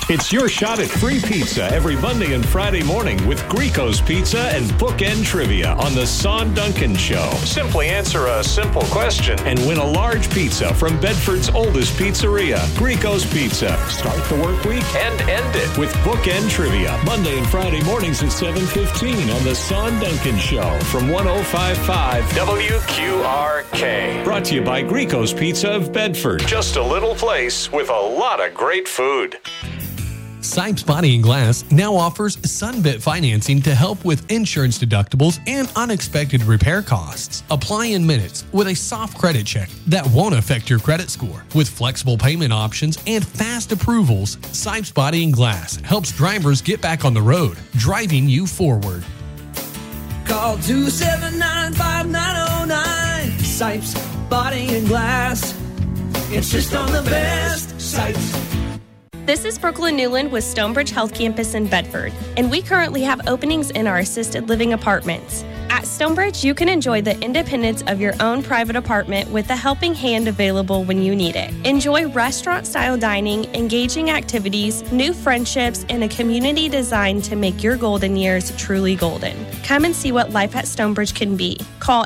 It's your shot at free pizza every Monday and Friday morning with Greco's Pizza and Bookend Trivia on the Son Duncan Show. Simply answer a simple question and win a large pizza from Bedford's oldest pizzeria, Greco's Pizza. Start the work week and end it with Bookend Trivia. Monday and Friday mornings at 7:15 on the Son Duncan Show from 105.5 WQRK. Brought to you by Greco's Pizza of Bedford. Just a little place with a lot of great food. Sipes Body and Glass now offers Sunbit financing to help with insurance deductibles and unexpected repair costs. Apply in minutes with a soft credit check that won't affect your credit score. With flexible payment options and fast approvals, Sipes Body and Glass helps drivers get back on the road, driving you forward. Call 279-5909. Sipes Body and Glass. Insist on the best. Sipes. This is Brooklyn Newland with Stonebridge Health Campus in Bedford, and we currently have openings in our assisted living apartments. At Stonebridge, you can enjoy the independence of your own private apartment with a helping hand available when you need it. Enjoy restaurant-style dining, engaging activities, new friendships, and a community designed to make your golden years truly golden. Come and see what life at Stonebridge can be. Call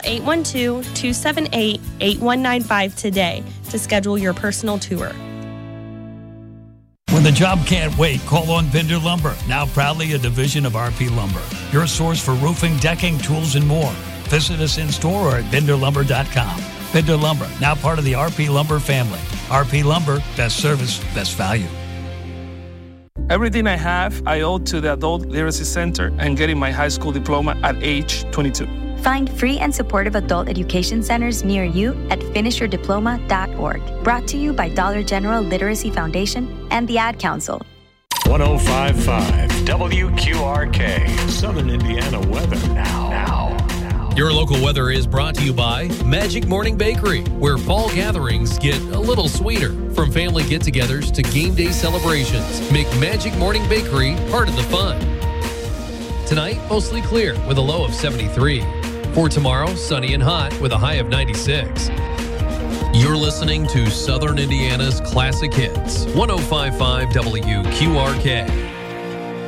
812-278-8195 today to schedule your personal tour. When the job can't wait, call on Bender Lumber, now proudly a division of RP Lumber. Your source for roofing, decking, tools, and more. Visit us in-store or at benderlumber.com. Bender Lumber, now part of the RP Lumber family. RP Lumber, best service, best value. Everything I have, I owe to the Adult Literacy Center and getting my high school diploma at age 22. Find free and supportive adult education centers near you at finishyourdiploma.org. Brought to you by Dollar General Literacy Foundation and the Ad Council. 105.5 WQRK. Southern Indiana weather now. Your local weather is brought to you by Magic Morning Bakery, where fall gatherings get a little sweeter. From family get-togethers to game day celebrations, make Magic Morning Bakery part of the fun. Tonight, mostly clear with a low of 73. For tomorrow, sunny and hot with a high of 96. You're listening to Southern Indiana's Classic Hits, 105.5 WQRK.